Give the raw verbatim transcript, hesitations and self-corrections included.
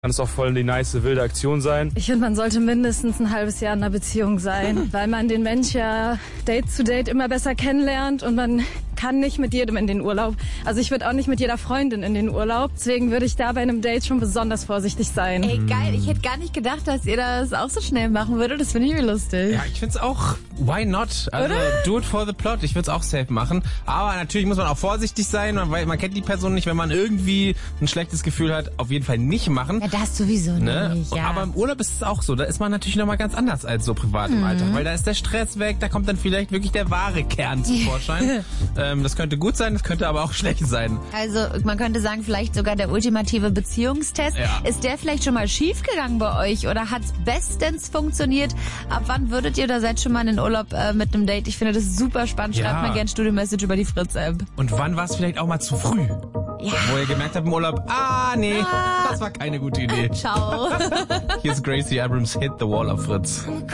Kann es auch voll die nice, wilde Aktion sein. Ich finde, man sollte mindestens ein halbes Jahr in einer Beziehung sein, weil man den Mensch ja Date zu Date immer besser kennenlernt und man kann nicht mit jedem in den Urlaub. Also ich würde auch nicht mit jeder Freundin in den Urlaub. Deswegen würde ich da bei einem Date schon besonders vorsichtig sein. Ey, geil. Ich hätte gar nicht gedacht, dass ihr das auch so schnell machen würdet. Das finde ich mir lustig. Ja, ich find's auch, why not? Also, Oder? do it for the plot. Ich würde es auch safe machen. Aber natürlich muss man auch vorsichtig sein, weil man kennt die Person nicht. Wenn man irgendwie ein schlechtes Gefühl hat, auf jeden Fall nicht machen. Ja, das sowieso Ne? nicht, ja. Aber im Urlaub ist es auch so. Da ist man natürlich nochmal ganz anders als so privat im Mhm. Alltag. Weil da ist der Stress weg, da kommt dann vielleicht wirklich der wahre Kern zum Vorschein. ähm, das könnte gut sein, das könnte aber auch schlecht sein. Also man könnte sagen, vielleicht sogar der ultimative Beziehungstest. Ja. Ist der vielleicht schon mal schief gegangen bei euch oder hat bestens funktioniert? Ab wann würdet ihr oder seid schon mal in den Urlaub äh, mit einem Date? Ich finde das super spannend. Schreibt Ja. mal gerne Studio-Message über die Fritz-App. Und wann war es vielleicht auch mal zu früh? Ja. Wo ihr gemerkt habt im Urlaub, ah nee, das war keine gute Idee. Ciao. Hier ist Gracie Abrams, Hit the Wall auf Fritz.